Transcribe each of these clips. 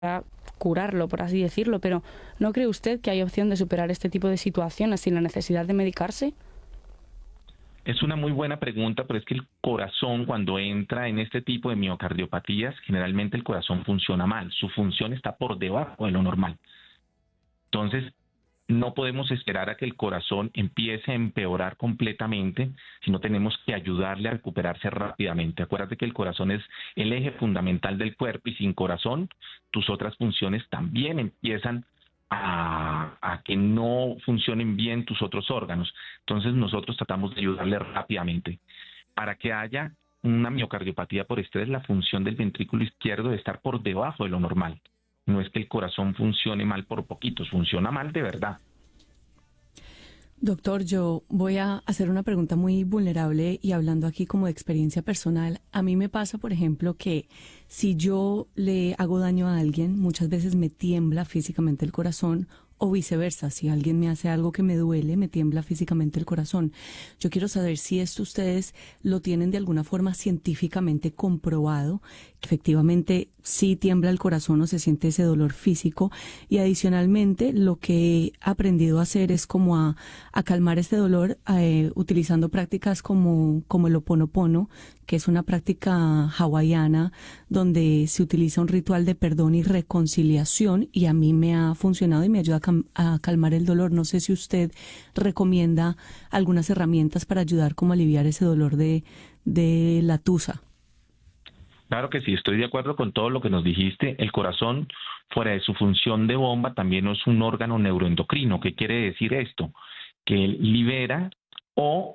curarlo, por así decirlo, pero ¿no cree usted que hay opción de superar este tipo de situaciones sin la necesidad de medicarse? Es una muy buena pregunta, pero es que el corazón, cuando entra en este tipo de miocardiopatías, generalmente el corazón funciona mal. Su función está por debajo de lo normal. Entonces, no podemos esperar a que el corazón empiece a empeorar completamente, sino tenemos que ayudarle a recuperarse rápidamente. Acuérdate que el corazón es el eje fundamental del cuerpo y sin corazón, tus otras funciones también empiezan a que no funcionen bien tus otros órganos. Entonces nosotros tratamos de ayudarle rápidamente. Para que haya una miocardiopatía por estrés, la función del ventrículo izquierdo debe estar por debajo de lo normal. No es que el corazón funcione mal por poquitos, funciona mal de verdad. Doctor, yo voy a hacer una pregunta muy vulnerable y hablando aquí como de experiencia personal. A mí me pasa, por ejemplo, que si yo le hago daño a alguien, muchas veces me tiembla físicamente el corazón o viceversa. Si alguien me hace algo que me duele, me tiembla físicamente el corazón. Yo quiero saber si esto ustedes lo tienen de alguna forma científicamente comprobado. Efectivamente, sí tiembla el corazón o se siente ese dolor físico. Y adicionalmente, lo que he aprendido a hacer es como a calmar este dolor utilizando prácticas como el Ho'oponopono, que es una práctica hawaiana donde se utiliza un ritual de perdón y reconciliación y a mí me ha funcionado y me ayuda a calmar el dolor. No sé si usted recomienda algunas herramientas para ayudar como a aliviar ese dolor de la tusa. Claro que sí, estoy de acuerdo con todo lo que nos dijiste. El corazón, fuera de su función de bomba, también es un órgano neuroendocrino. ¿Qué quiere decir esto? Que libera o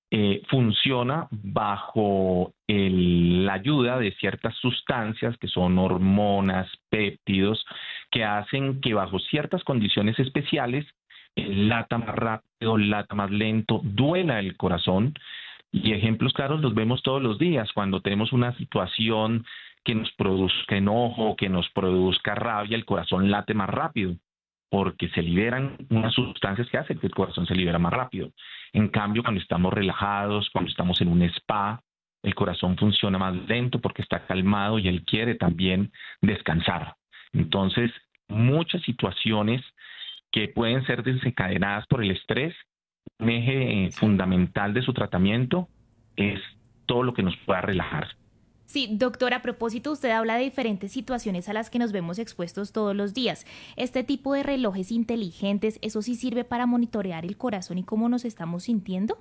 funciona bajo la ayuda de ciertas sustancias que son hormonas, péptidos, que hacen que bajo ciertas condiciones especiales lata más rápido, lata más lento, duela el corazón. Y ejemplos claros los vemos todos los días cuando tenemos una situación que nos produzca enojo, que nos produzca rabia, el corazón late más rápido porque se liberan unas sustancias que hacen que el corazón se libera más rápido. En cambio, cuando estamos relajados, cuando estamos en un spa, el corazón funciona más lento porque está calmado y él quiere también descansar. Entonces, muchas situaciones que pueden ser desencadenadas por el estrés, un eje fundamental de su tratamiento es todo lo que nos pueda relajar. Sí, doctor, a propósito, usted habla de diferentes situaciones a las que nos vemos expuestos todos los días. Este tipo de relojes inteligentes, ¿eso sí sirve para monitorear el corazón y cómo nos estamos sintiendo?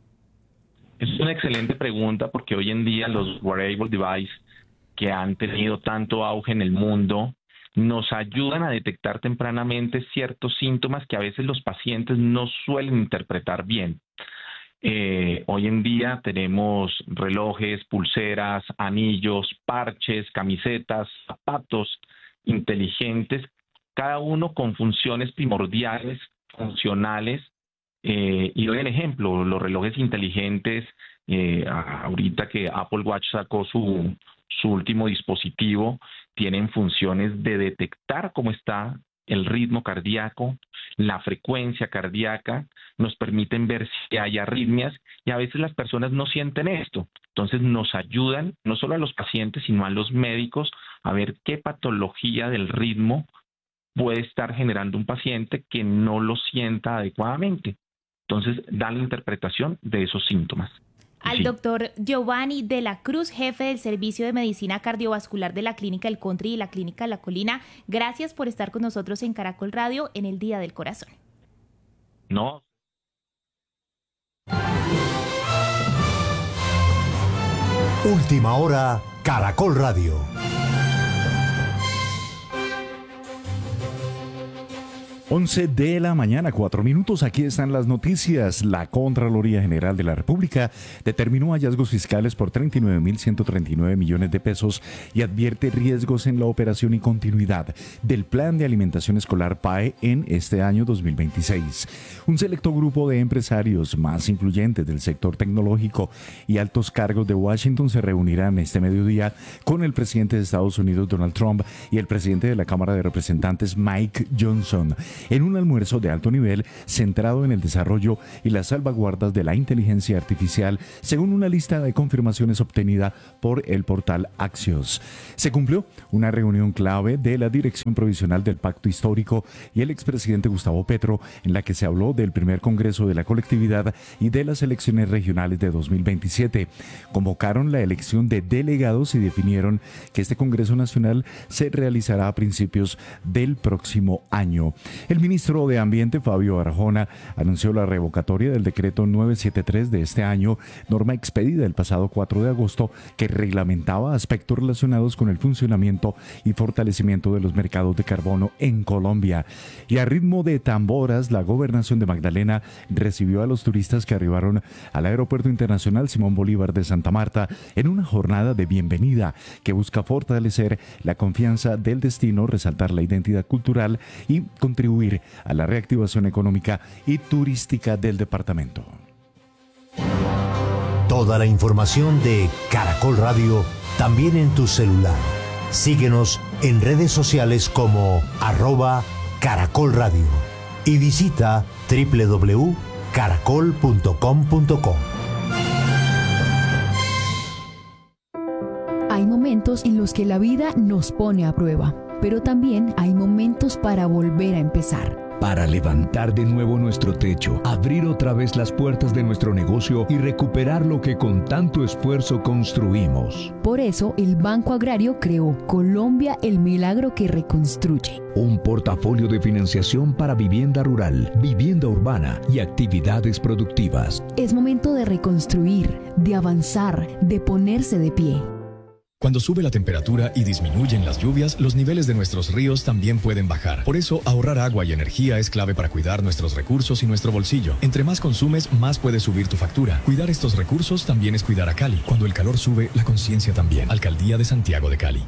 Es una excelente pregunta porque hoy en día los wearable devices que han tenido tanto auge en el mundo nos ayudan a detectar tempranamente ciertos síntomas que a veces los pacientes no suelen interpretar bien. Hoy en día tenemos relojes, pulseras, anillos, parches, camisetas, zapatos inteligentes, cada uno con funciones primordiales, funcionales. Y doy el ejemplo, los relojes inteligentes, ahorita que Apple Watch sacó su último dispositivo, tienen funciones de detectar cómo está el ritmo cardíaco, la frecuencia cardíaca, nos permiten ver si hay arritmias y a veces las personas no sienten esto. Entonces nos ayudan no solo a los pacientes, sino a los médicos a ver qué patología del ritmo puede estar generando un paciente que no lo sienta adecuadamente. Entonces da la interpretación de esos síntomas. Al doctor Giovanni de la Cruz, jefe del Servicio de Medicina Cardiovascular de la Clínica El Country y la Clínica La Colina, gracias por estar con nosotros en Caracol Radio en el Día del Corazón. No. Última hora, Caracol Radio. 11 de la mañana, 4 minutos. Aquí están las noticias. La Contraloría General de la República determinó hallazgos fiscales por 39.139 millones de pesos y advierte riesgos en la operación y continuidad del Plan de Alimentación Escolar PAE en este año 2026. Un selecto grupo de empresarios más influyentes del sector tecnológico y altos cargos de Washington se reunirán este mediodía con el presidente de Estados Unidos, Donald Trump, y el presidente de la Cámara de Representantes, Mike Johnson. en un almuerzo de alto nivel centrado en el desarrollo y las salvaguardas de la inteligencia artificial, según una lista de confirmaciones obtenida por el portal Axios. Se cumplió una reunión clave de la Dirección Provisional del Pacto Histórico y el expresidente Gustavo Petro, en la que se habló del primer Congreso de la colectividad y de las elecciones regionales de 2027. Convocaron la elección de delegados y definieron que este Congreso Nacional se realizará a principios del próximo año. El ministro de Ambiente, Fabio Arjona, anunció la revocatoria del decreto 973 de este año, norma expedida el pasado 4 de agosto, que reglamentaba aspectos relacionados con el funcionamiento y fortalecimiento de los mercados de carbono en Colombia. Y a ritmo de tamboras, la gobernación de Magdalena recibió a los turistas que arribaron al Aeropuerto Internacional Simón Bolívar de Santa Marta en una jornada de bienvenida que busca fortalecer la confianza del destino, resaltar la identidad cultural y contribuir a la reactivación económica y turística del departamento. Toda la información de Caracol Radio también en tu celular. Síguenos en redes sociales como @Caracol Radio y visita www.caracol.com.co. Hay momentos en los que la vida nos pone a prueba, pero también hay momentos para volver a empezar. Para levantar de nuevo nuestro techo, abrir otra vez las puertas de nuestro negocio y recuperar lo que con tanto esfuerzo construimos. Por eso, el Banco Agrario creó Colombia, el milagro que reconstruye. Un portafolio de financiación para vivienda rural, vivienda urbana y actividades productivas. Es momento de reconstruir, de avanzar, de ponerse de pie. Cuando sube la temperatura y disminuyen las lluvias, los niveles de nuestros ríos también pueden bajar. Por eso, ahorrar agua y energía es clave para cuidar nuestros recursos y nuestro bolsillo. Entre más consumes, más puede subir tu factura. Cuidar estos recursos también es cuidar a Cali. Cuando el calor sube, la conciencia también. Alcaldía de Santiago de Cali.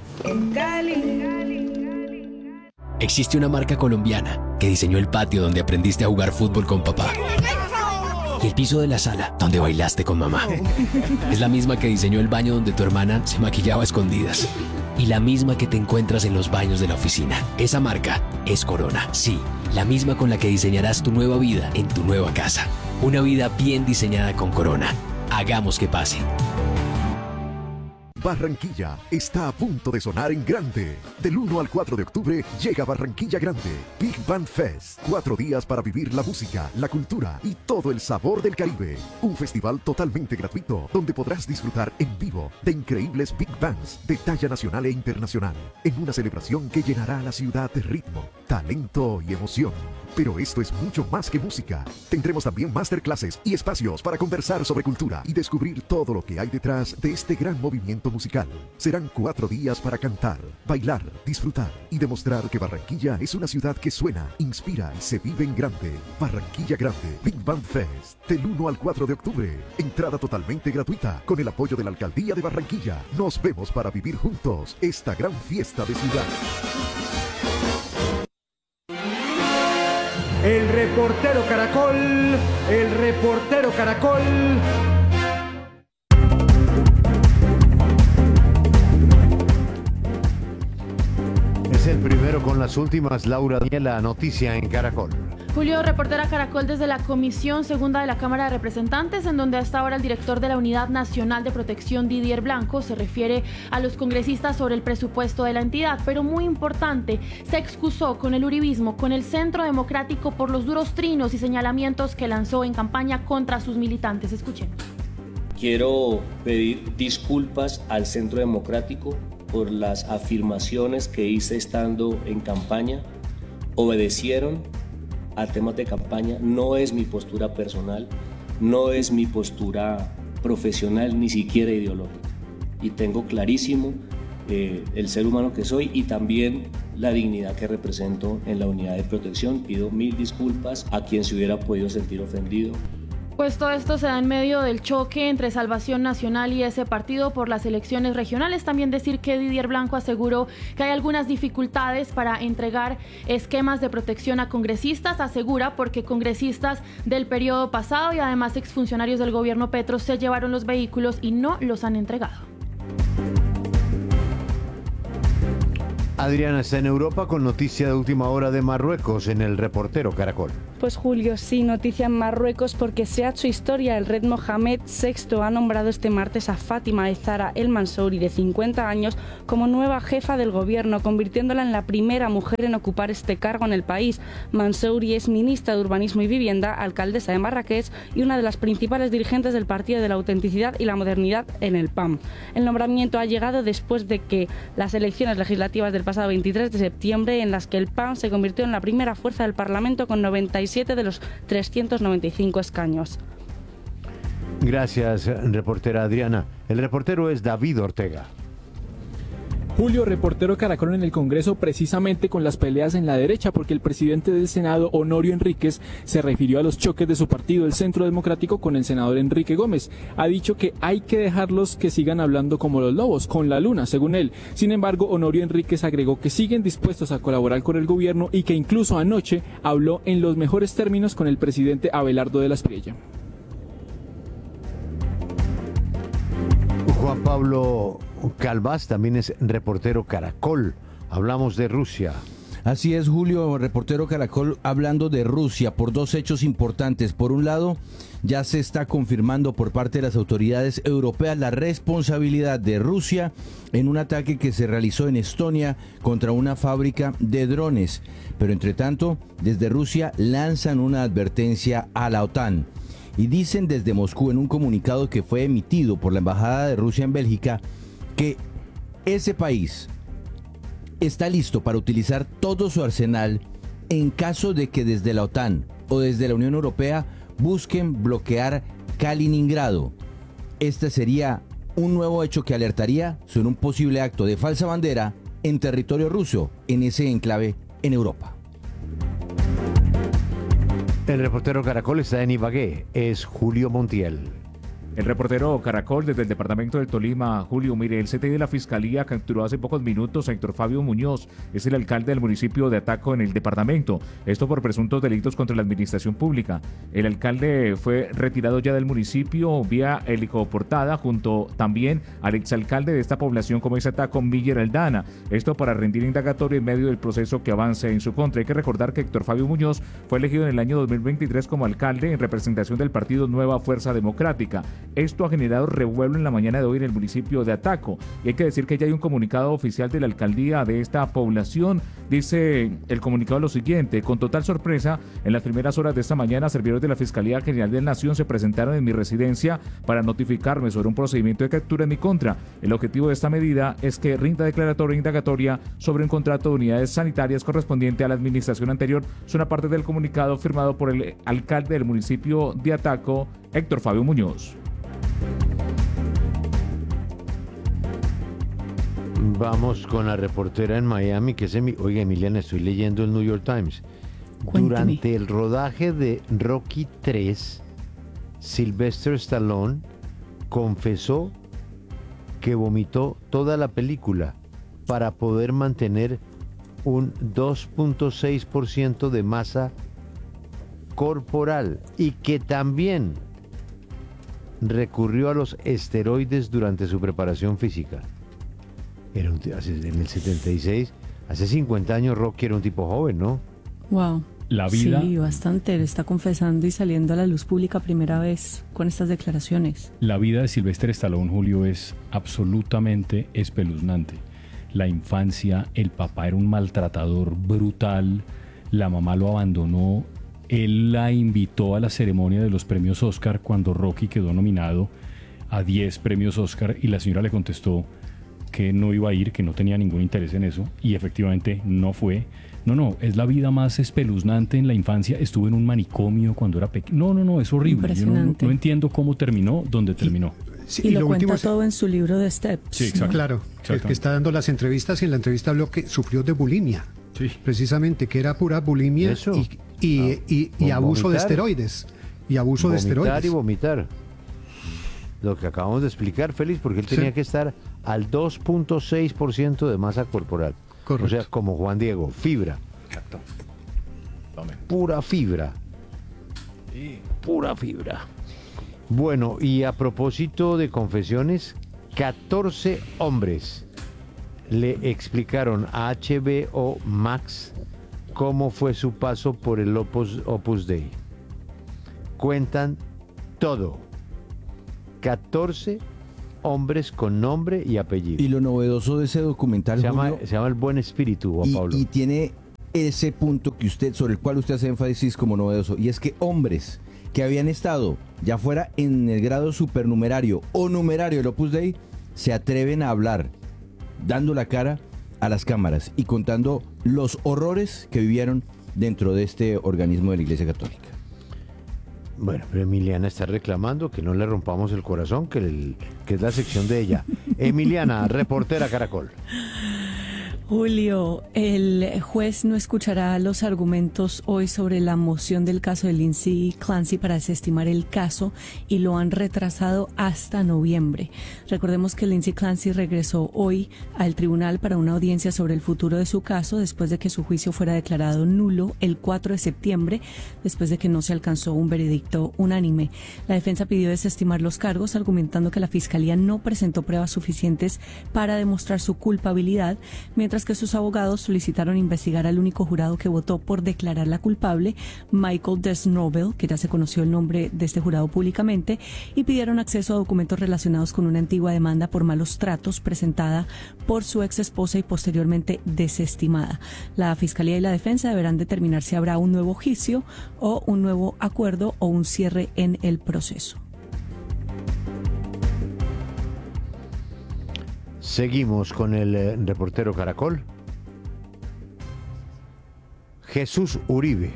Existe una marca colombiana que diseñó el patio donde aprendiste a jugar fútbol con papá. Y el piso de la sala, donde bailaste con mamá. Es la misma que diseñó el baño donde tu hermana se maquillaba a escondidas. Y la misma que te encuentras en los baños de la oficina. Esa marca es Corona. Sí, la misma con la que diseñarás tu nueva vida en tu nueva casa. Una vida bien diseñada con Corona. Hagamos que pase. Barranquilla está a punto de sonar en grande. Del 1 al 4 de octubre llega Barranquilla Grande, Big Band Fest. 4 días para vivir la música, la cultura y todo el sabor del Caribe. Un festival totalmente gratuito donde podrás disfrutar en vivo de increíbles Big Bands de talla nacional e internacional. En una celebración que llenará a la ciudad de ritmo, talento y emoción. Pero esto es mucho más que música. Tendremos también masterclasses y espacios para conversar sobre cultura y descubrir todo lo que hay detrás de este gran movimiento musical. Serán 4 días para cantar, bailar, disfrutar y demostrar que Barranquilla es una ciudad que suena, inspira y se vive en grande. Barranquilla Grande, Big Band Fest, del 1 al 4 de octubre. Entrada totalmente gratuita con el apoyo de la Alcaldía de Barranquilla. Nos vemos para vivir juntos esta gran fiesta de ciudad. El reportero Caracol, el reportero Caracol. Es el primero con las últimas. Laura Daniela, noticia en Caracol. Julio, reportera Caracol desde la Comisión Segunda de la Cámara de Representantes, en donde hasta ahora el director de la Unidad Nacional de Protección, Didier Blanco, se refiere a los congresistas sobre el presupuesto de la entidad, pero muy importante, se excusó con el uribismo, con el Centro Democrático por los duros trinos y señalamientos que lanzó en campaña contra sus militantes. Escuchen. Quiero pedir disculpas al Centro Democrático por las afirmaciones que hice estando en campaña. Obedecieron a temas de campaña. No es mi postura personal, no es mi postura profesional, ni siquiera ideológica. Y tengo clarísimo el ser humano que soy y también la dignidad que represento en la unidad de protección. Pido 1000 disculpas a quien se hubiera podido sentir ofendido. Pues todo esto se da en medio del choque entre Salvación Nacional y ese partido por las elecciones regionales. También decir que Didier Blanco aseguró que hay algunas dificultades para entregar esquemas de protección a congresistas. Asegura porque congresistas del periodo pasado y además exfuncionarios del gobierno Petro se llevaron los vehículos y no los han entregado. Adriana está en Europa con noticia de última hora de Marruecos en el reportero Caracol. Pues Julio, sí, noticia en Marruecos porque se ha hecho historia. El rey Mohamed VI ha nombrado este martes a Fátima Zahra El Mansouri, de 50 años, como nueva jefa del gobierno, convirtiéndola en la primera mujer en ocupar este cargo en el país. Mansouri es ministra de Urbanismo y Vivienda, alcaldesa de Marrakech y una de las principales dirigentes del Partido de la Autenticidad y la Modernidad en el PAM. El nombramiento ha llegado después de que las elecciones legislativas del pasado 23 de septiembre, en las que el PAM se convirtió en la primera fuerza del Parlamento con 97 de los 395 escaños. Gracias, reportera Adriana. El reportero es David Ortega. Julio, reportero Caracol en el Congreso, precisamente con las peleas en la derecha, porque el presidente del Senado, Honorio Enríquez, se refirió a los choques de su partido, el Centro Democrático, con el senador Enrique Gómez. Ha dicho que hay que dejarlos que sigan hablando como los lobos, con la luna, según él. Sin embargo, Honorio Enríquez agregó que siguen dispuestos a colaborar con el gobierno y que incluso anoche habló en los mejores términos con el presidente Abelardo de la Espriella. Juan Pablo Calvás también es reportero Caracol. Hablamos de Rusia. Así es, Julio, reportero Caracol, hablando de Rusia por dos hechos importantes. Por un lado, ya se está confirmando por parte de las autoridades europeas la responsabilidad de Rusia en un ataque que se realizó en Estonia contra una fábrica de drones. Pero entre tanto, desde Rusia lanzan una advertencia a la OTAN. Y dicen desde Moscú en un comunicado que fue emitido por la Embajada de Rusia en Bélgica que ese país está listo para utilizar todo su arsenal en caso de que desde la OTAN o desde la Unión Europea busquen bloquear Kaliningrado. Este sería un nuevo hecho que alertaría sobre un posible acto de falsa bandera en territorio ruso, en ese enclave en Europa. El reportero Caracol está en Ibagué, es Julio Montiel. El reportero Caracol desde el departamento del Tolima. Julio, mire, el CTI de la Fiscalía capturó hace pocos minutos a Héctor Fabio Muñoz, es el alcalde del municipio de Ataco en el departamento, esto por presuntos delitos contra la administración pública. El alcalde fue retirado ya del municipio vía helicoportada junto también al exalcalde de esta población como es Ataco, Miller Aldana, esto para rendir indagatorio en medio del proceso que avance en su contra. Hay que recordar que Héctor Fabio Muñoz fue elegido en el año 2023 como alcalde en representación del partido Nueva Fuerza Democrática. Esto ha generado revuelo en la mañana de hoy en el municipio de Ataco. Y hay que decir que ya hay un comunicado oficial de la alcaldía de esta población. Dice el comunicado lo siguiente: con total sorpresa, en las primeras horas de esta mañana, servidores de la Fiscalía General de la Nación se presentaron en mi residencia para notificarme sobre un procedimiento de captura en mi contra. El objetivo de esta medida es que rinda declaratoria indagatoria sobre un contrato de unidades sanitarias correspondiente a la administración anterior. Es una parte del comunicado firmado por el alcalde del municipio de Ataco, Héctor Fabio Muñoz. Vamos con la reportera en Miami, que es oiga, Emiliana, estoy leyendo el New York Times. Cuéntame. Durante el rodaje de Rocky 3, Sylvester Stallone confesó que vomitó toda la película para poder mantener un 2.6% de masa corporal y que también recurrió a los esteroides durante su preparación física. En el 76, hace 50 años Rocky era un tipo joven, ¿no? Wow. La vida. Sí, bastante. Él está confesando y saliendo a la luz pública primera vez con estas declaraciones. La vida de Sylvester Stallone, Julio, es absolutamente espeluznante. La infancia, el papá era un maltratador brutal, la mamá lo abandonó, él la invitó a la ceremonia de los premios Oscar cuando Rocky quedó nominado a 10 premios Oscar y la señora le contestó que no iba a ir, que no tenía ningún interés en eso, y efectivamente no fue. No, es la vida más espeluznante en la infancia. Estuve en un manicomio cuando era pequeño. No, es horrible. Yo no entiendo cómo terminó, dónde terminó. Sí, y lo cuenta todo en su libro de Steps. Sí, exacto. Claro, el que está dando las entrevistas, y en la entrevista habló que sufrió de bulimia. Sí. Precisamente, que era pura bulimia y abuso de esteroides. Y abuso de esteroides. Vomitar y vomitar. Lo que acabamos de explicar, Félix, porque él tenía que estar al 2.6% de masa corporal. Correcto. O sea, como Juan Diego, fibra. Exacto. Pura fibra. Sí. Pura fibra. Bueno, y a propósito de confesiones, 14 hombres le explicaron a HBO Max cómo fue su paso por el Opus Dei. Cuentan todo. 14 hombres con nombre y apellido. Y lo novedoso de ese documental, se llama El Buen Espíritu, Juan Pablo. Y tiene ese punto sobre el cual usted hace énfasis como novedoso, y es que hombres que habían estado ya fuera en el grado supernumerario o numerario del Opus Dei se atreven a hablar, dando la cara a las cámaras y contando los horrores que vivieron dentro de este organismo de la Iglesia Católica. Bueno, pero Emiliana está reclamando que no le rompamos el corazón, que es la sección de ella. Emiliana, reportera Caracol. Julio, el juez no escuchará los argumentos hoy sobre la moción del caso de Lindsay Clancy para desestimar el caso y lo han retrasado hasta noviembre. Recordemos que Lindsay Clancy regresó hoy al tribunal para una audiencia sobre el futuro de su caso después de que su juicio fuera declarado nulo el 4 de septiembre, después de que no se alcanzó un veredicto unánime. La defensa pidió desestimar los cargos, argumentando que la fiscalía no presentó pruebas suficientes para demostrar su culpabilidad, mientras que sus abogados solicitaron investigar al único jurado que votó por declararla culpable, Michael Desnobel, que ya se conoció el nombre de este jurado públicamente, y pidieron acceso a documentos relacionados con una antigua demanda por malos tratos presentada por su ex esposa y posteriormente desestimada. La fiscalía y la defensa deberán determinar si habrá un nuevo juicio o un nuevo acuerdo o un cierre en el proceso. Seguimos con el reportero Caracol. Jesús Uribe.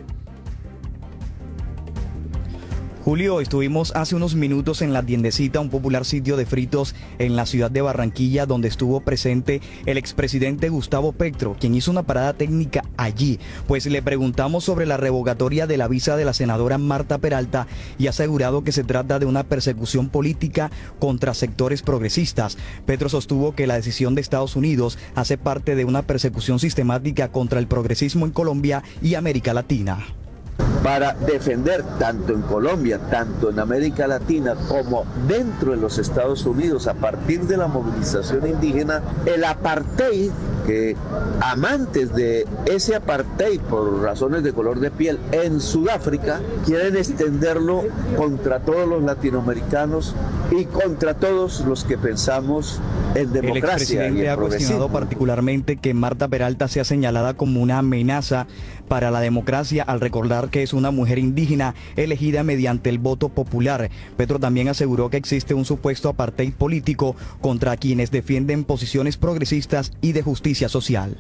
Julio, estuvimos hace unos minutos en La Tiendecita, un popular sitio de fritos en la ciudad de Barranquilla, donde estuvo presente el expresidente Gustavo Petro, quien hizo una parada técnica allí. Pues le preguntamos sobre la revocatoria de la visa de la senadora Marta Peralta y ha asegurado que se trata de una persecución política contra sectores progresistas. Petro sostuvo que la decisión de Estados Unidos hace parte de una persecución sistemática contra el progresismo en Colombia y América Latina. Para defender tanto en Colombia, tanto en América Latina como dentro de los Estados Unidos, a partir de la movilización indígena, el apartheid, que amantes de ese apartheid por razones de color de piel en Sudáfrica quieren extenderlo contra todos los latinoamericanos y contra todos los que pensamos en democracia. El expresidente ha cuestionado particularmente que Marta Peralta sea señalada como una amenaza para la democracia al recordar que es una mujer indígena elegida mediante el voto popular. Petro también aseguró que existe un supuesto apartheid político contra quienes defienden posiciones progresistas y de justicia social.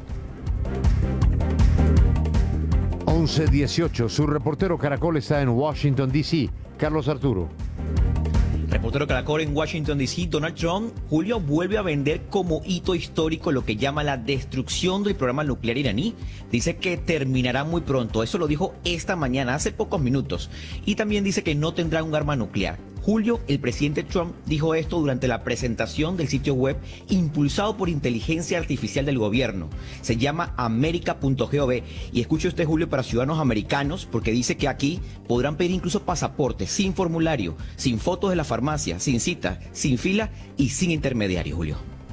11:18, su reportero Caracol está en Washington, D.C. Carlos Arturo. Reportero Caracol en Washington, D.C., Donald Trump, Julio, vuelve a vender como hito histórico lo que llama la destrucción del programa nuclear iraní. Dice que terminará muy pronto. Eso lo dijo esta mañana, hace pocos minutos. Y también dice que no tendrá un arma nuclear. Julio, el presidente Trump dijo esto durante la presentación del sitio web impulsado por inteligencia artificial del gobierno. Se llama america.gov y escuche usted, Julio, para ciudadanos americanos, porque dice que aquí podrán pedir incluso pasaportes sin formulario, sin fotos de la farmacia, sin cita, sin fila y sin intermediario, Julio.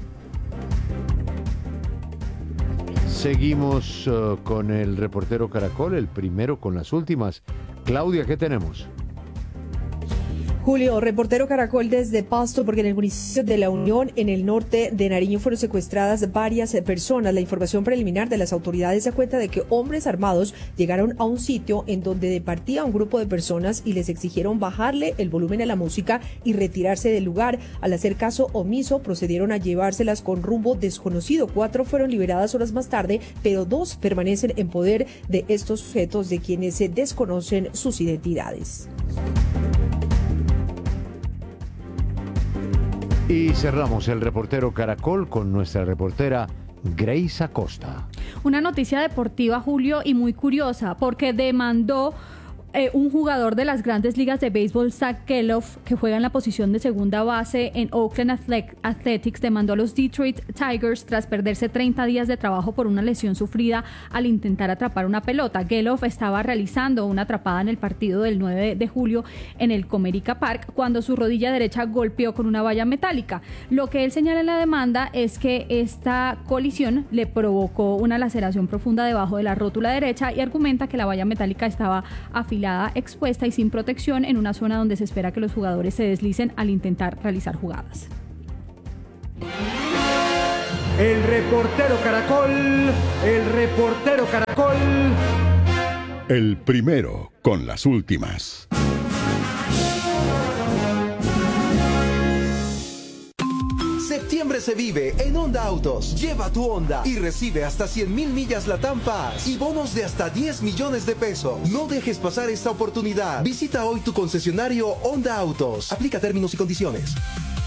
Seguimos con el reportero Caracol, el primero con las últimas. Claudia, ¿qué tenemos? Julio, reportero Caracol desde Pasto, porque en el municipio de La Unión, en el norte de Nariño, fueron secuestradas varias personas. La información preliminar de las autoridades da cuenta de que hombres armados llegaron a un sitio en donde departía un grupo de personas y les exigieron bajarle el volumen a la música y retirarse del lugar. Al hacer caso omiso, procedieron a llevárselas con rumbo desconocido. 4 fueron liberadas horas más tarde, pero 2 permanecen en poder de estos sujetos, de quienes se desconocen sus identidades. Y cerramos el reportero Caracol con nuestra reportera Grace Acosta. Una noticia deportiva, Julio, y muy curiosa, porque demandó un jugador de las grandes ligas de béisbol, Zach Geloff, que juega en la posición de segunda base en Oakland Athletics, demandó a los Detroit Tigers tras perderse 30 días de trabajo por una lesión sufrida al intentar atrapar una pelota. Geloff estaba realizando una atrapada en el partido del 9 de julio en el Comerica Park cuando su rodilla derecha golpeó con una valla metálica. Lo que él señala en la demanda es que esta colisión le provocó una laceración profunda debajo de la rótula derecha y argumenta que la valla metálica estaba afilada, expuesta y sin protección en una zona donde se espera que los jugadores se deslicen al intentar realizar jugadas. El reportero Caracol, el primero con las últimas. Septiembre se vive en Honda Autos. Lleva tu Honda y recibe hasta 100,000 millas LATAM Pass y bonos de hasta 10 millones de pesos. No dejes pasar esta oportunidad. Visita hoy tu concesionario Honda Autos. Aplica términos y condiciones.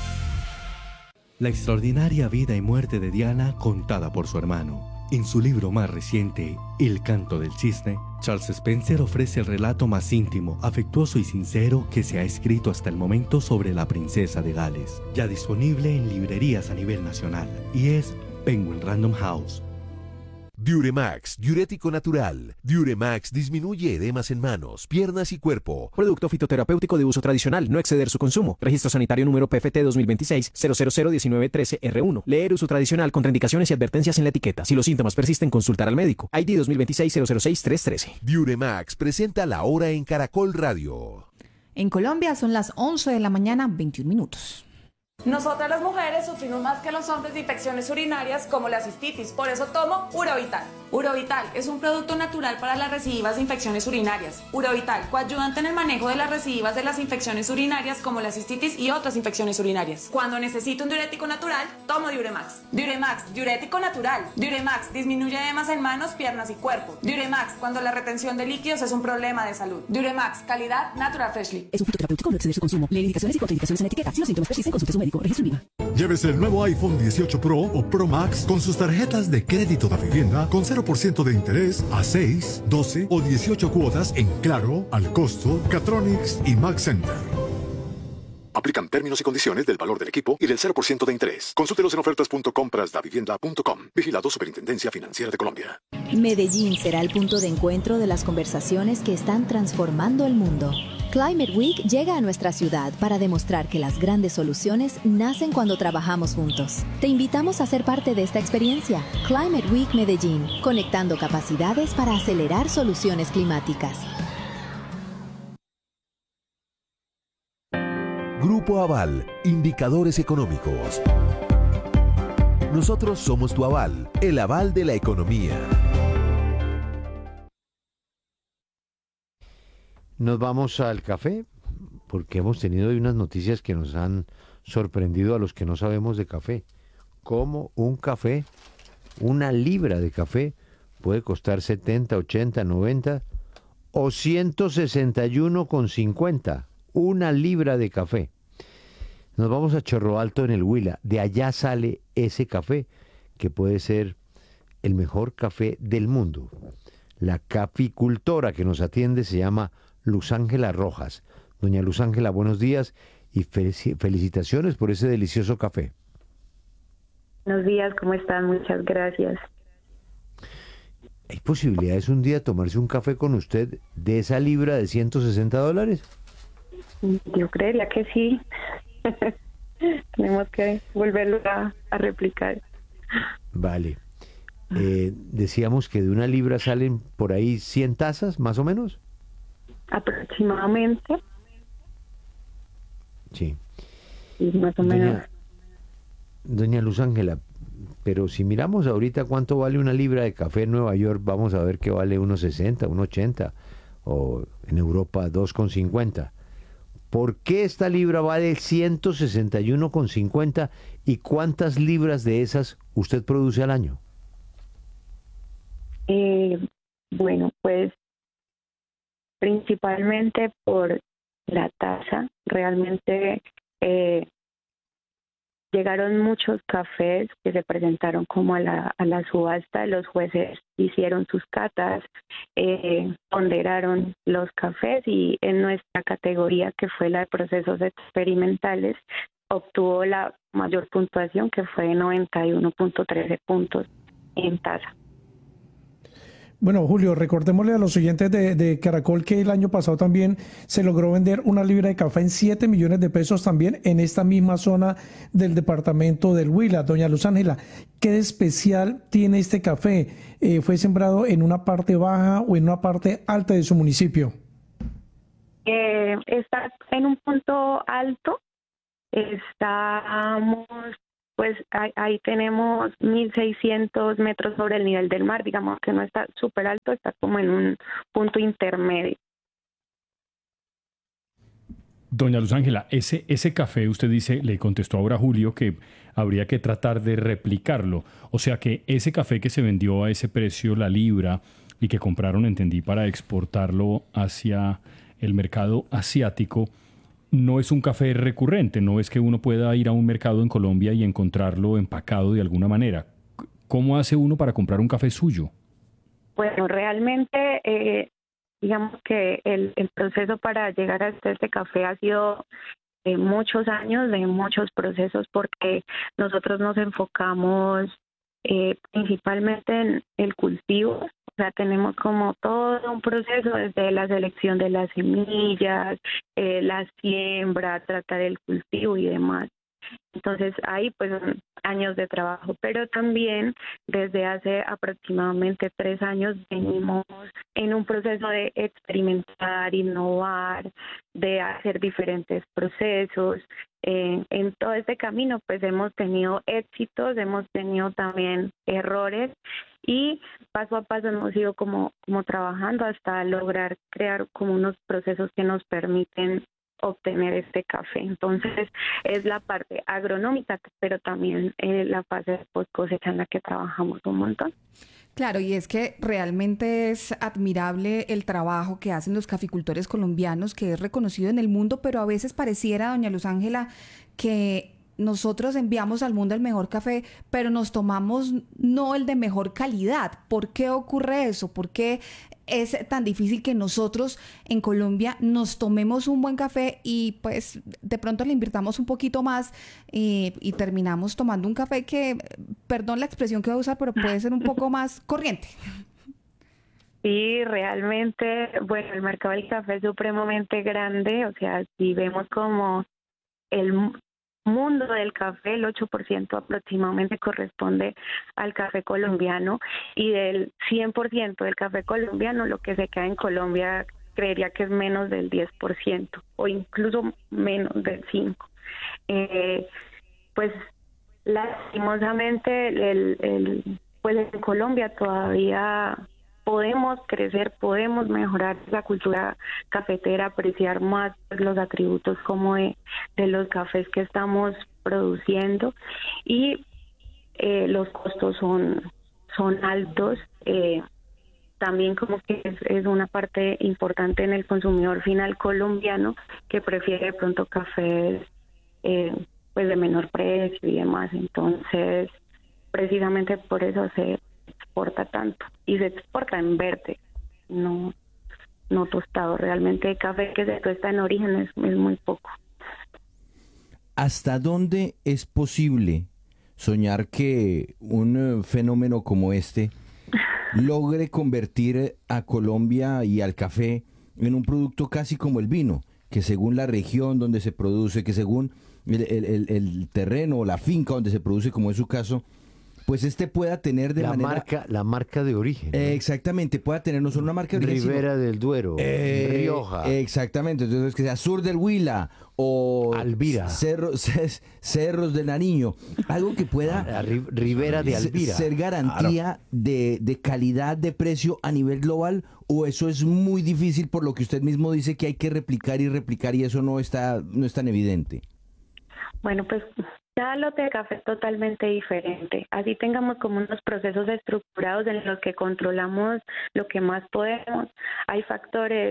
La extraordinaria vida y muerte de Diana contada por su hermano. En su libro más reciente, El canto del cisne, Charles Spencer ofrece el relato más íntimo, afectuoso y sincero que se ha escrito hasta el momento sobre la princesa de Gales, ya disponible en librerías a nivel nacional, y es Penguin Random House. Diuremax, diurético natural. Diuremax disminuye edemas en manos, piernas y cuerpo. Producto fitoterapéutico de uso tradicional, no exceder su consumo. Registro sanitario número PFT 2026-0001913R1. Leer uso tradicional, contraindicaciones y advertencias en la etiqueta. Si los síntomas persisten, consultar al médico. ID 2026-006-313. Diuremax presenta La Hora en Caracol Radio. En Colombia son las 11 de la mañana, 21 minutos. Nosotras las mujeres sufrimos más que los hombres de infecciones urinarias como la cistitis, por eso tomo Urovital. Urovital es un producto natural para las recidivas de infecciones urinarias. Urovital, coayudante en el manejo de las recidivas de las infecciones urinarias como la cistitis y otras infecciones urinarias. Cuando necesito un diurético natural, tomo Diuremax. Diuremax, diurético natural. Diuremax disminuye edemas en manos, piernas y cuerpo. Diuremax, cuando la retención de líquidos es un problema de salud. Diuremax, calidad Natural Freshly. Es un fitoterapéutico, no exceder su consumo. Lee indicaciones y contraindicaciones en la etiqueta. Si los síntomas persisten, consulte a su médico. Registro IVA. Llévese el nuevo iPhone 18 Pro o Pro Max con sus tarjetas de crédito de vivienda con 0% de interés a 6, 12 o 18 cuotas en Claro, Al Costo, Catronics y Max Center. Aplican términos y condiciones del valor del equipo y del 0% de interés. Consúltelos en ofertas.comprasdavivienda.com. Vigilado Superintendencia Financiera de Colombia. Medellín será el punto de encuentro de las conversaciones que están transformando el mundo. Climate Week llega a nuestra ciudad para demostrar que las grandes soluciones nacen cuando trabajamos juntos. Te invitamos a ser parte de esta experiencia. Climate Week Medellín, conectando capacidades para acelerar soluciones climáticas. Grupo Aval, indicadores económicos. Nosotros somos tu aval, el aval de la economía. Nos vamos al café, porque hemos tenido hoy unas noticias que nos han sorprendido a los que no sabemos de café. Como un café, una libra de café, puede costar 70, 80, 90 o 161,50. Una libra de café. Nos vamos a Chorro Alto en el Huila. De allá sale ese café, que puede ser el mejor café del mundo. La caficultora que nos atiende se llama Luz Ángela Rojas. Doña Luz Ángela, buenos días y felicitaciones por ese delicioso café. Buenos días, ¿cómo están? Muchas gracias. ¿Hay posibilidades un día tomarse un café con usted de esa libra de $160? Yo creería que sí. Tenemos que volverlo a replicar. Vale. Decíamos que de una libra salen por ahí 100 tazas, más o menos. Aproximadamente. Sí. Sí, más o menos. Doña Luz Ángela, pero si miramos ahorita cuánto vale una libra de café en Nueva York, vamos a ver que vale unos 60, unos 80, o en Europa 2,50. ¿Por qué esta libra vale 161,50 y cuántas libras de esas usted produce al año? Bueno, pues principalmente por la tasa. Realmente llegaron muchos cafés que se presentaron como a la subasta. Los jueces hicieron sus catas, ponderaron los cafés y en nuestra categoría, que fue la de procesos experimentales, obtuvo la mayor puntuación, que fue 91.13 puntos en tasa. Bueno, Julio, recordémosle a los oyentes de Caracol que el año pasado también se logró vender una libra de café en 7 millones de pesos también en esta misma zona del departamento del Huila. Doña Luz Ángela, ¿qué de especial tiene este café? ¿Fue sembrado en una parte baja o en una parte alta de su municipio? Está en un punto alto. Estamos, pues ahí tenemos 1.600 metros sobre el nivel del mar, digamos que no está súper alto, está como en un punto intermedio. Doña Luz Ángela, ese café, usted dice, le contestó ahora Julio que habría que tratar de replicarlo. O sea que ese café que se vendió a ese precio, la libra, y que compraron, entendí, para exportarlo hacia el mercado asiático, no es un café recurrente, no es que uno pueda ir a un mercado en Colombia y encontrarlo empacado de alguna manera. ¿Cómo hace uno para comprar un café suyo? Bueno, realmente, digamos que el proceso para llegar hasta este café ha sido de muchos años, de muchos procesos, porque nosotros nos enfocamos principalmente en el cultivo. O sea, tenemos como todo un proceso desde la selección de las semillas, la siembra, tratar el cultivo y demás. Entonces ahí pues son años de trabajo, pero también desde hace aproximadamente 3 años venimos en un proceso de experimentar, innovar, de hacer diferentes procesos. En todo este camino pues hemos tenido éxitos, hemos tenido también errores y paso a paso hemos ido como trabajando hasta lograr crear como unos procesos que nos permiten obtener este café. Entonces es la parte agronómica, pero también la fase de post cosecha en la que trabajamos un montón. Claro, y es que realmente es admirable el trabajo que hacen los caficultores colombianos, que es reconocido en el mundo, pero a veces pareciera, doña Luz Ángela, que nosotros enviamos al mundo el mejor café, pero nos tomamos no el de mejor calidad. ¿Por qué ocurre eso? ¿Por qué es tan difícil que nosotros en Colombia nos tomemos un buen café y pues de pronto le invirtamos un poquito más y terminamos tomando un café que, perdón la expresión que voy a usar, pero puede ser un poco más corriente? Sí, realmente, bueno, el mercado del café es supremamente grande, o sea, si vemos como el mundo del café, el 8% aproximadamente corresponde al café colombiano, y del 100% del café colombiano, lo que se queda en Colombia creería que es menos del 10% o incluso menos del 5%. Pues lastimosamente pues en Colombia todavía podemos crecer, podemos mejorar la cultura cafetera, apreciar más los atributos como de los cafés que estamos produciendo, y los costos son altos. También como que es una parte importante en el consumidor final colombiano que prefiere de pronto cafés pues de menor precio y demás. Entonces, precisamente por eso se exporta tanto, y se exporta en verde, no tostado. Realmente el café que se tuesta en origen es muy poco. ¿Hasta dónde es posible soñar que un fenómeno como este logre convertir a Colombia y al café en un producto casi como el vino, que según la región donde se produce, que según el terreno o la finca donde se produce, como es su caso, pues pueda tener de la marca de origen, ¿no? Exactamente, pueda tener no solo una marca de origen, Ribera del Duero, Rioja. Exactamente, entonces que sea sur del Huila o Alvira, Cerros del Nariño, algo que pueda Ribera de Alvira ser garantía de calidad, de precio a nivel global, o eso es muy difícil por lo que usted mismo dice que hay que replicar y eso no es tan evidente. Bueno, pues cada lote de café es totalmente diferente. Así tengamos como unos procesos estructurados en los que controlamos lo que más podemos. Hay factores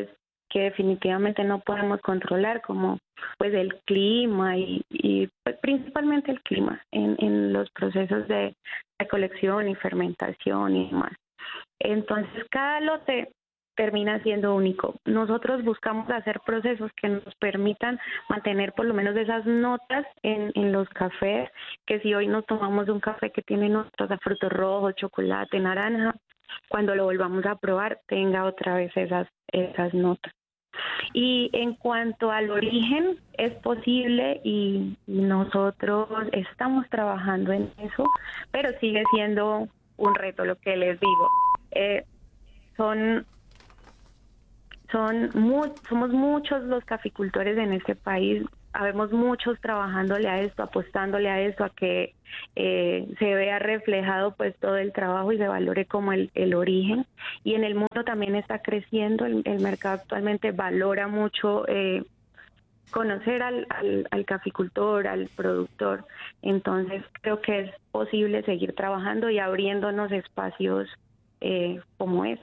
definitivamente no podemos controlar, como pues el clima y pues, principalmente el clima en los procesos de recolección y fermentación y demás. Entonces cada lote termina siendo único. Nosotros buscamos hacer procesos que nos permitan mantener por lo menos esas notas en los cafés, que si hoy nos tomamos un café que tiene notas de frutos rojos, chocolate, naranja, cuando lo volvamos a probar tenga otra vez esas notas. Y en cuanto al origen, es posible y nosotros estamos trabajando en eso, pero sigue siendo un reto, lo que les digo. Somos muchos los caficultores en este país, habemos muchos trabajándole a esto, apostándole a esto, a que se vea reflejado pues todo el trabajo y se valore como el origen. Y en el mundo también está creciendo, el mercado actualmente valora mucho conocer al caficultor, al productor. Entonces creo que es posible seguir trabajando y abriéndonos espacios como este.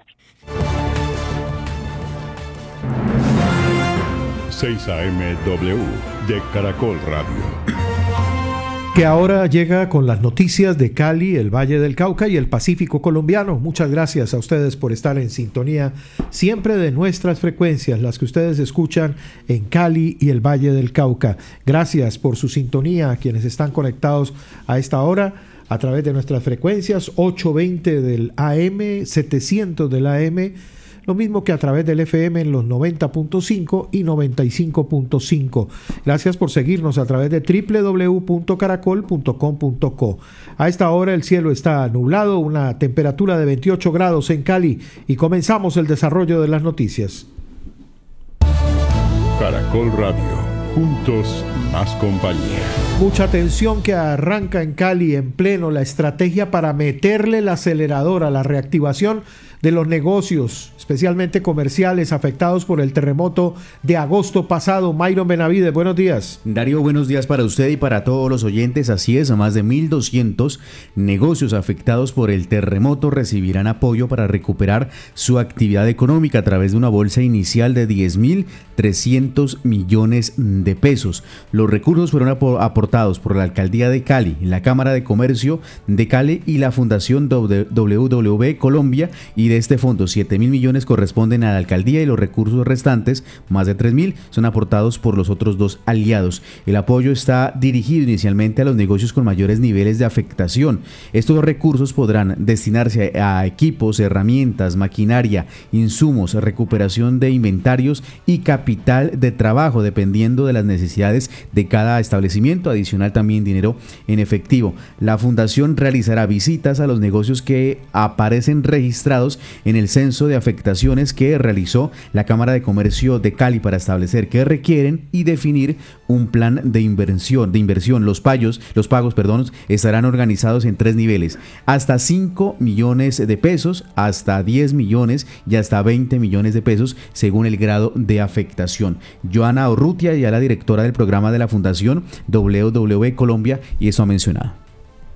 6 AM-W de Caracol Radio. Que ahora llega con las noticias de Cali, el Valle del Cauca y el Pacífico colombiano. Muchas gracias a ustedes por estar en sintonía siempre de nuestras frecuencias, las que ustedes escuchan en Cali y el Valle del Cauca. Gracias por su sintonía a quienes están conectados a esta hora a través de nuestras frecuencias 820 del AM, 700 del AM, lo mismo que a través del FM en los 90.5 y 95.5. Gracias por seguirnos a través de www.caracol.com.co. A esta hora el cielo está nublado, una temperatura de 28 grados en Cali y comenzamos el desarrollo de las noticias. Caracol Radio, juntos más compañía. Mucha atención que arranca en Cali en pleno la estrategia para meterle el acelerador a la reactivación de los negocios, especialmente comerciales, afectados por el terremoto de agosto pasado. Myron Benavides, buenos días. Darío, buenos días para usted y para todos los oyentes. Así es, más de 1.200 negocios afectados por el terremoto recibirán apoyo para recuperar su actividad económica a través de una bolsa inicial de 10.300 millones de pesos. Los recursos fueron aportados por la Alcaldía de Cali, la Cámara de Comercio de Cali y la Fundación WW Colombia, y de este fondo 7.000 millones corresponden a la alcaldía y los recursos restantes, más de 3.000, son aportados por los otros dos aliados. El apoyo está dirigido inicialmente a los negocios con mayores niveles de afectación. Estos recursos podrán destinarse a equipos, herramientas, maquinaria, insumos, recuperación de inventarios y capital de trabajo, dependiendo de las necesidades de cada establecimiento. Adicional también dinero en efectivo. La fundación realizará visitas a los negocios que aparecen registrados en el censo de afectaciones que realizó la Cámara de Comercio de Cali para establecer qué requieren y definir un plan de inversión. Los pagos, estarán organizados en 3 niveles: hasta 5 millones de pesos, hasta 10 millones y hasta 20 millones de pesos, según el grado de afectación. Joana Urrutia, ya la directora del programa de la Fundación WW Colombia, y eso ha mencionado.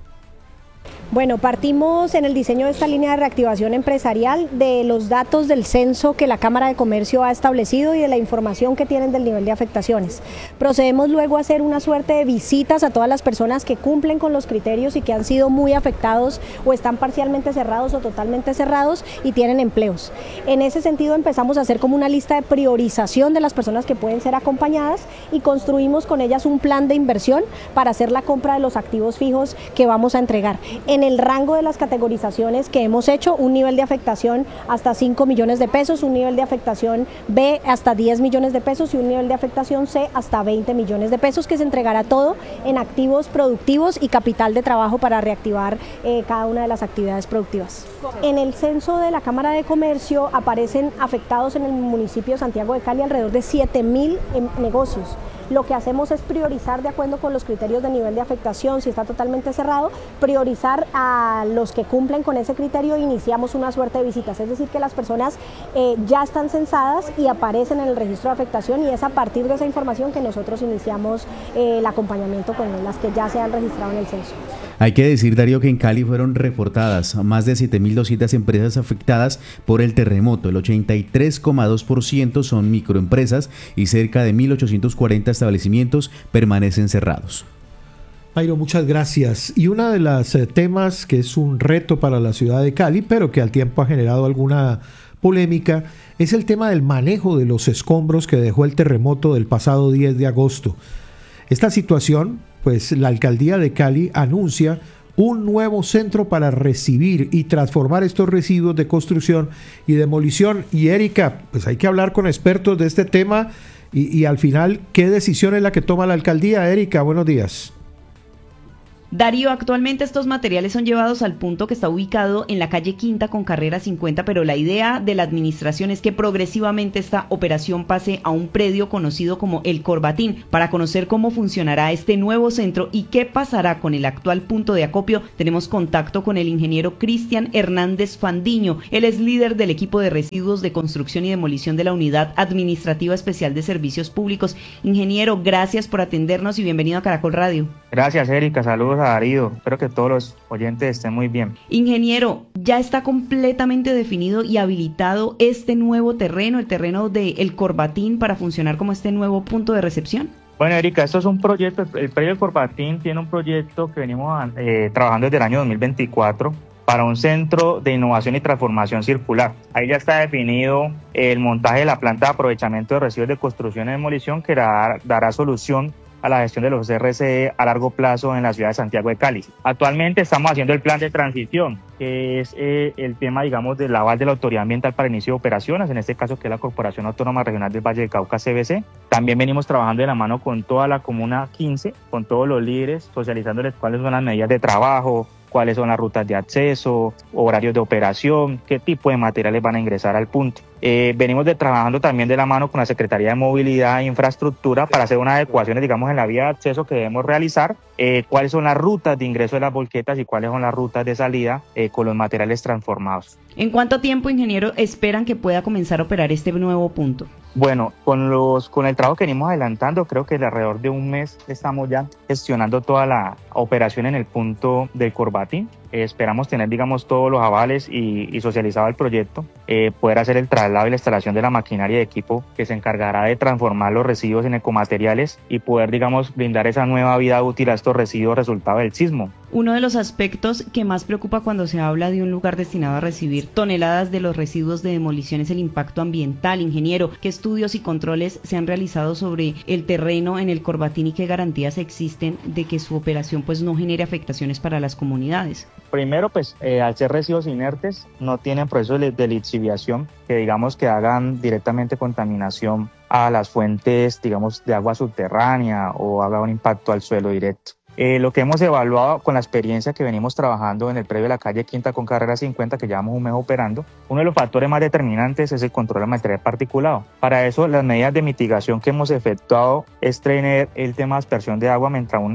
Bueno, partimos en el diseño de esta línea de reactivación empresarial de los datos del censo que la Cámara de Comercio ha establecido y de la información que tienen del nivel de afectaciones. Procedemos luego a hacer una suerte de visitas a todas las personas que cumplen con los criterios y que han sido muy afectados o están parcialmente cerrados o totalmente cerrados y tienen empleos. En ese sentido empezamos a hacer como una lista de priorización de las personas que pueden ser acompañadas y construimos con ellas un plan de inversión para hacer la compra de los activos fijos que vamos a entregar. En el rango de las categorizaciones que hemos hecho, un nivel de afectación hasta 5 millones de pesos, un nivel de afectación B hasta 10 millones de pesos y un nivel de afectación C hasta 20 millones de pesos, que se entregará todo en activos productivos y capital de trabajo para reactivar cada una de las actividades productivas. En el censo de la Cámara de Comercio aparecen afectados en el municipio de Santiago de Cali alrededor de 7.000 negocios. Lo que hacemos es priorizar de acuerdo con los criterios de nivel de afectación, si está totalmente cerrado, priorizar a los que cumplen con ese criterio e iniciamos una suerte de visitas. Es decir, que las personas ya están censadas y aparecen en el registro de afectación y es a partir de esa información que nosotros iniciamos el acompañamiento con las que ya se han registrado en el censo. Hay que decir, Darío, que en Cali fueron reportadas más de 7.200 empresas afectadas por el terremoto. El 83,2% son microempresas y cerca de 1.840 establecimientos permanecen cerrados. Jairo, muchas gracias. Y uno de los temas que es un reto para la ciudad de Cali, pero que al tiempo ha generado alguna polémica, es el tema del manejo de los escombros que dejó el terremoto del pasado 10 de agosto. Esta situación, pues la alcaldía de Cali anuncia un nuevo centro para recibir y transformar estos residuos de construcción y demolición. Y Erika, pues hay que hablar con expertos de este tema y al final, ¿qué decisión es la que toma la alcaldía? Erika, buenos días. Darío, actualmente estos materiales son llevados al punto que está ubicado en la calle Quinta con carrera 50, pero la idea de la administración es que progresivamente esta operación pase a un predio conocido como El Corbatín. Para conocer cómo funcionará este nuevo centro y qué pasará con el actual punto de acopio, tenemos contacto con el ingeniero Cristian Hernández Fandiño. Él es líder del equipo de residuos de construcción y demolición de la Unidad Administrativa Especial de Servicios Públicos. Ingeniero, gracias por atendernos y bienvenido a Caracol Radio. Gracias, Erika. Saludos a Darío. Espero que todos los oyentes estén muy bien. Ingeniero, ya está completamente definido y habilitado este nuevo terreno, el terreno de El Corbatín, para funcionar como este nuevo punto de recepción. Bueno, Erika, esto es un proyecto, el predio El Corbatín tiene un proyecto que venimos trabajando desde el año 2024 para un centro de innovación y transformación circular. Ahí ya está definido el montaje de la planta de aprovechamiento de residuos de construcción y demolición que dará solución a la gestión de los RCE a largo plazo en la ciudad de Santiago de Cali. Actualmente estamos haciendo el plan de transición, que es el tema, digamos, del aval de la autoridad ambiental para inicio de operaciones, en este caso que es la Corporación Autónoma Regional del Valle del Cauca, CVC. También venimos trabajando de la mano con toda la Comuna 15, con todos los líderes, socializándoles cuáles son las medidas de trabajo, cuáles son las rutas de acceso, horarios de operación, qué tipo de materiales van a ingresar al punto. Venimos trabajando también de la mano con la Secretaría de Movilidad e Infraestructura para hacer unas adecuaciones, digamos, en la vía de acceso que debemos realizar, cuáles son las rutas de ingreso de las volquetas y cuáles son las rutas de salida con los materiales transformados. ¿En cuánto tiempo, ingeniero, esperan que pueda comenzar a operar este nuevo punto? Bueno, con el trabajo que venimos adelantando, creo que alrededor de un mes estamos ya gestionando toda la operación en el punto del Corbatín. Esperamos tener, digamos, todos los avales y socializado el proyecto, poder hacer el traslado y la instalación de la maquinaria y equipo que se encargará de transformar los residuos en ecomateriales y poder, digamos, brindar esa nueva vida útil a estos residuos resultado del sismo. Uno de los aspectos que más preocupa cuando se habla de un lugar destinado a recibir toneladas de los residuos de demolición es el impacto ambiental. Ingeniero, ¿qué estudios y controles se han realizado sobre el terreno en El Corbatín y qué garantías existen de que su operación pues no genere afectaciones para las comunidades? Primero, pues al ser residuos inertes no tienen procesos de lixiviación que digamos que hagan directamente contaminación a las fuentes, digamos, de agua subterránea o haga un impacto al suelo directo. Lo que hemos evaluado con la experiencia que venimos trabajando en el predio de la calle Quinta con carrera 50, que llevamos un mes operando, uno de los factores más determinantes es el control del material particulado. Para eso, las medidas de mitigación que hemos efectuado es tener el tema de aspersión de agua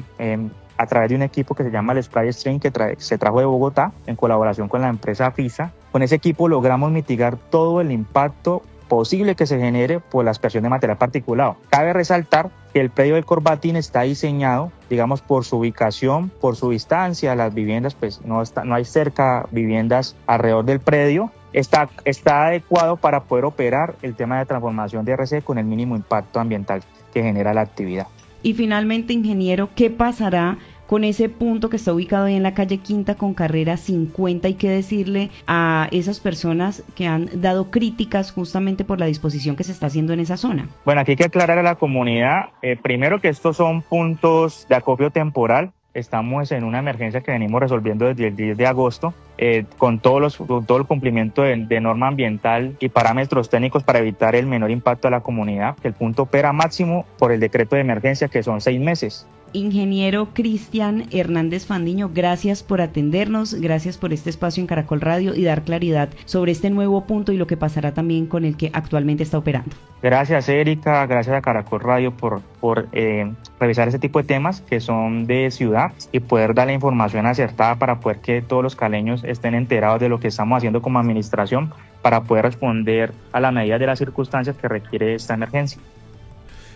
a través de un equipo que se llama el Spray Stream, que se trajo de Bogotá en colaboración con la empresa FISA. Con ese equipo logramos mitigar todo el impacto posible que se genere por la aspersión de material particulado. Cabe resaltar que el predio del Corbatín está diseñado, digamos, por su ubicación, por su distancia, las viviendas, pues no hay cerca viviendas alrededor del predio. Está adecuado para poder operar el tema de transformación de RC con el mínimo impacto ambiental que genera la actividad. Y finalmente, ingeniero, ¿qué pasará con ese punto que está ubicado ahí en la calle Quinta con carrera 50? Hay que decirle a esas personas que han dado críticas justamente por la disposición que se está haciendo en esa zona. Bueno, aquí hay que aclarar a la comunidad, primero que estos son puntos de acopio temporal. Estamos en una emergencia que venimos resolviendo desde el 10 de agosto con todo el cumplimiento de norma ambiental y parámetros técnicos para evitar el menor impacto a la comunidad. El punto opera máximo por el decreto de emergencia, que son 6 meses. Ingeniero Cristian Hernández Fandiño, gracias por atendernos, gracias por este espacio en Caracol Radio y dar claridad sobre este nuevo punto y lo que pasará también con el que actualmente está operando. Gracias, Erika, gracias a Caracol Radio por revisar ese tipo de temas que son de ciudad y poder dar la información acertada para poder que todos los caleños estén enterados de lo que estamos haciendo como administración para poder responder a la medida de las circunstancias que requiere esta emergencia.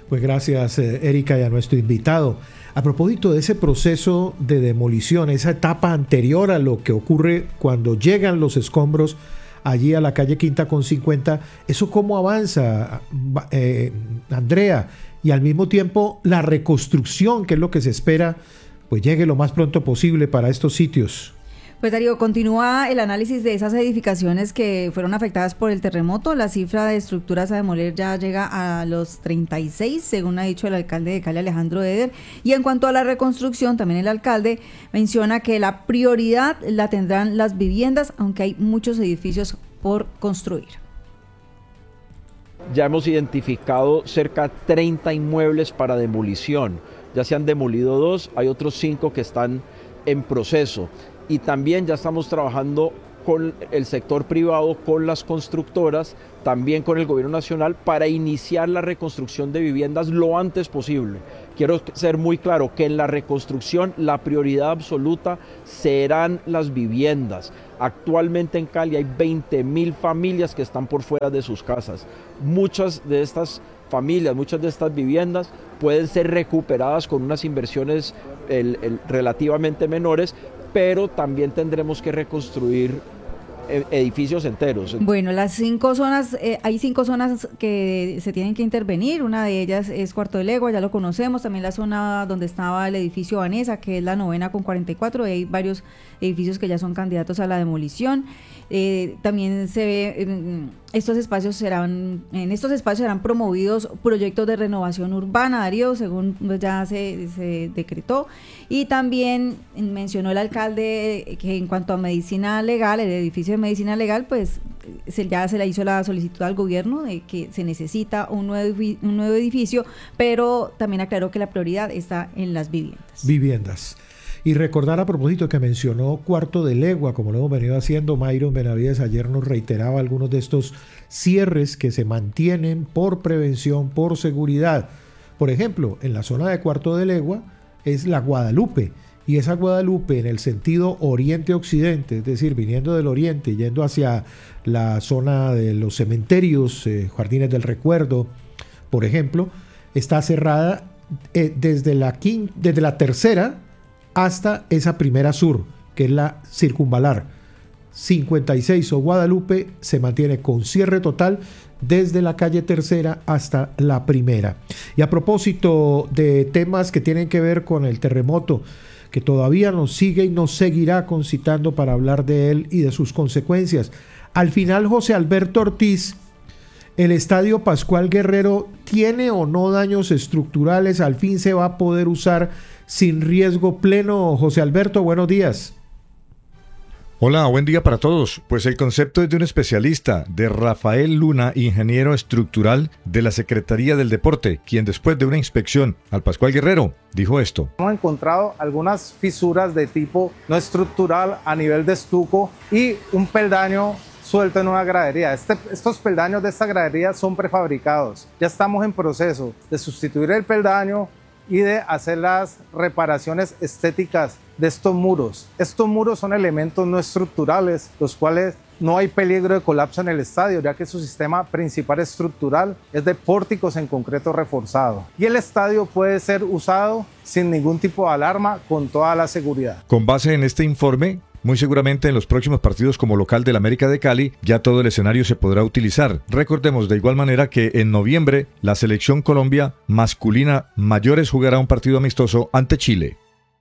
Pues gracias, Erika, y a nuestro invitado. A propósito de ese proceso de demolición, esa etapa anterior a lo que ocurre cuando llegan los escombros allí a la calle Quinta con 50, ¿eso cómo avanza, Andrea? Y al mismo tiempo la reconstrucción, que es lo que se espera, pues llegue lo más pronto posible para estos sitios. Pues Darío, continúa el análisis de esas edificaciones que fueron afectadas por el terremoto. La cifra de estructuras a demoler ya llega a los 36, según ha dicho el alcalde de Cali, Alejandro Eder. Y en cuanto a la reconstrucción, también el alcalde menciona que la prioridad la tendrán las viviendas, aunque hay muchos edificios por construir. Ya hemos identificado cerca de 30 inmuebles para demolición. Ya se han demolido 2, hay otros 5 que están en proceso. Y también ya estamos trabajando con el sector privado, con las constructoras, también con el gobierno nacional para iniciar la reconstrucción de viviendas lo antes posible. Quiero ser muy claro que en la reconstrucción la prioridad absoluta serán las viviendas. Actualmente en Cali hay 20.000 familias que están por fuera de sus casas. Muchas de estas familias, muchas de estas viviendas pueden ser recuperadas con unas inversiones relativamente menores, pero también tendremos que reconstruir edificios enteros. Bueno, las 5 zonas, hay 5 zonas que se tienen que intervenir. Una de ellas es Cuarto de Legua, ya lo conocemos. También la zona donde estaba el edificio Vanessa, que es la 9ª con 44. Hay varios edificios que ya son candidatos a la demolición. También se ve, en estos espacios serán promovidos proyectos de renovación urbana, Darío, según ya se decretó. Y también mencionó el alcalde que en cuanto a medicina legal, el edificio de medicina legal, pues ya se le hizo la solicitud al gobierno de que se necesita un nuevo edificio, pero también aclaró que la prioridad está en las viviendas. Y recordar a propósito que mencionó Cuarto de Legua, como lo hemos venido haciendo, Myron Benavides ayer nos reiteraba algunos de estos cierres que se mantienen por prevención, por seguridad. Por ejemplo, en la zona de Cuarto de Legua es la Guadalupe, y esa Guadalupe en el sentido oriente-occidente, es decir, viniendo del oriente, yendo hacia la zona de los cementerios, Jardines del Recuerdo, por ejemplo, está cerrada desde la tercera hasta esa primera sur, que es la circunvalar. 56 o Guadalupe se mantiene con cierre total desde la calle tercera hasta la primera. Y a propósito de temas que tienen que ver con el terremoto, que todavía nos sigue y nos seguirá concitando para hablar de él y de sus consecuencias. Al final, José Alberto Ortiz, ¿el Estadio Pascual Guerrero tiene o no daños estructurales? ¿Al fin se va a poder usar sin riesgo pleno? José Alberto, buenos días. Hola, buen día para todos. Pues el concepto es de un especialista, de Rafael Luna, ingeniero estructural de la Secretaría del Deporte, quien después de una inspección al Pascual Guerrero dijo esto. Hemos encontrado algunas fisuras de tipo no estructural a nivel de estuco y un peldaño suelto en una gradería. Estos peldaños de esta gradería son prefabricados. Ya estamos en proceso de sustituir el peldaño y de hacer las reparaciones estéticas de estos muros. Estos muros son elementos no estructurales, los cuales no hay peligro de colapso en el estadio, ya que su sistema principal estructural es de pórticos en concreto reforzado. Y el estadio puede ser usado sin ningún tipo de alarma, con toda la seguridad. Con base en este informe, muy seguramente en los próximos partidos como local del América de Cali, ya todo el escenario se podrá utilizar. Recordemos de igual manera que en noviembre la Selección Colombia masculina mayores jugará un partido amistoso ante Chile.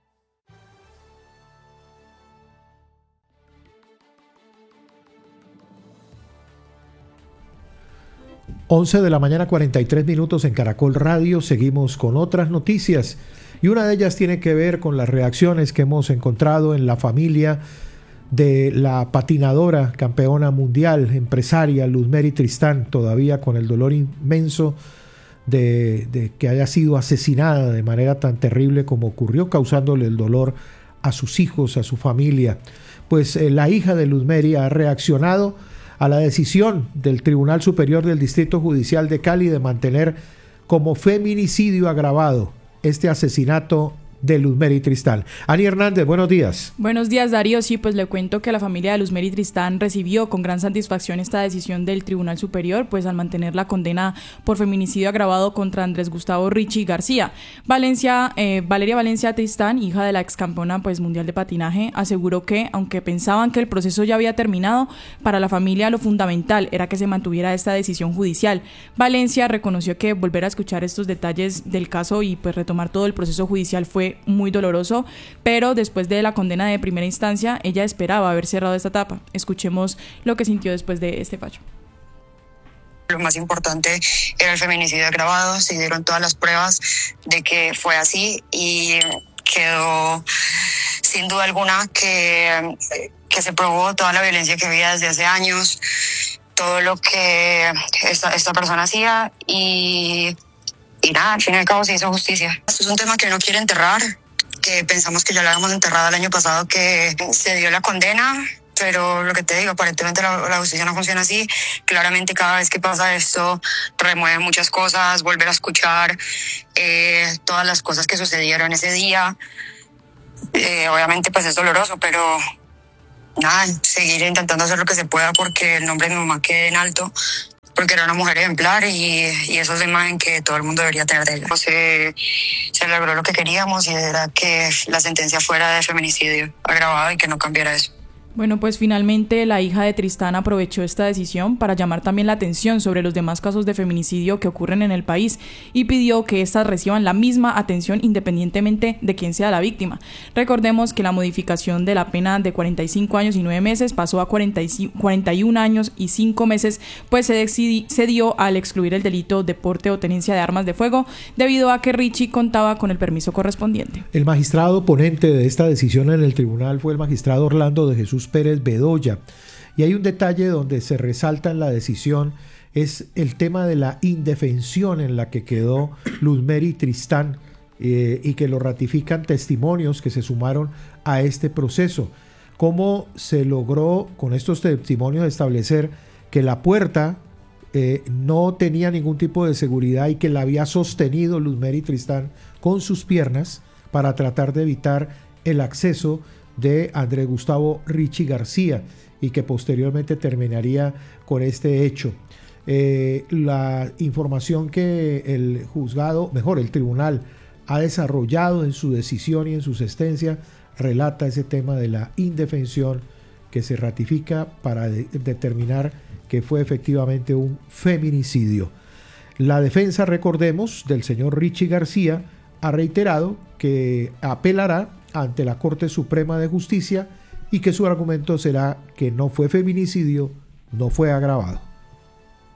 Once de la mañana, 43 minutos en Caracol Radio. Seguimos con otras noticias. Y una de ellas tiene que ver con las reacciones que hemos encontrado en la familia de la patinadora campeona mundial, empresaria Luzmeri Tristán, todavía con el dolor inmenso de que haya sido asesinada de manera tan terrible como ocurrió, causándole el dolor a sus hijos, a su familia. Pues la hija de Luzmeri ha reaccionado a la decisión del Tribunal Superior del Distrito Judicial de Cali de mantener como feminicidio agravado este asesinato de Luzmeri Tristán. Ani Hernández, buenos días. Buenos días, Darío. Sí, pues le cuento que la familia de Luzmeri Tristán recibió con gran satisfacción esta decisión del Tribunal Superior, pues al mantener la condena por feminicidio agravado contra Andrés Gustavo Richie García. Valeria Valencia Tristán, hija de la excampeona pues mundial de patinaje, aseguró que, aunque pensaban que el proceso ya había terminado, para la familia lo fundamental era que se mantuviera esta decisión judicial. Valencia reconoció que volver a escuchar estos detalles del caso y pues retomar todo el proceso judicial fue muy doloroso, pero después de la condena de primera instancia, ella esperaba haber cerrado esta etapa. Escuchemos lo que sintió después de este fallo. Lo más importante era el feminicidio agravado, se dieron todas las pruebas de que fue así y quedó sin duda alguna que se probó toda la violencia que había desde hace años, todo lo que esta persona hacía y nada, al fin y al cabo se hizo justicia. Esto es un tema que no quiere enterrar, que pensamos que ya lo habíamos enterrado el año pasado, que se dio la condena, pero lo que te digo, aparentemente la justicia no funciona así. Claramente cada vez que pasa esto remueve muchas cosas, volver a escuchar todas las cosas que sucedieron ese día. Obviamente pues es doloroso, pero nada, seguir intentando hacer lo que se pueda porque el nombre de mi mamá quede en alto, porque era una mujer ejemplar y eso es la imagen que todo el mundo debería tener de ella. Se logró lo que queríamos y era que la sentencia fuera de feminicidio agravado y que no cambiara eso. Bueno, pues finalmente la hija de Tristán aprovechó esta decisión para llamar también la atención sobre los demás casos de feminicidio que ocurren en el país y pidió que éstas reciban la misma atención independientemente de quién sea la víctima. Recordemos que la modificación de la pena de 45 años y 9 meses pasó a 41 años y 5 meses, pues se dio al excluir el delito de porte o tenencia de armas de fuego debido a que Richie contaba con el permiso correspondiente. El magistrado ponente de esta decisión en el tribunal fue el magistrado Orlando de Jesús Pérez Bedoya, y hay un detalle donde se resalta en la decisión, es el tema de la indefensión en la que quedó Luzmeri Tristán y que lo ratifican testimonios que se sumaron a este proceso. ¿Cómo se logró con estos testimonios establecer que la puerta no tenía ningún tipo de seguridad y que la había sostenido Luzmeri Tristán con sus piernas para tratar de evitar el acceso de Andrés Gustavo Richie García y que posteriormente terminaría con este hecho? La información que el tribunal ha desarrollado en su decisión y en su sentencia relata ese tema de la indefensión que se ratifica para determinar que fue efectivamente un feminicidio. La defensa, recordemos, del señor Richie García ha reiterado que apelará ante la Corte Suprema de Justicia y que su argumento será que no fue feminicidio, no fue agravado.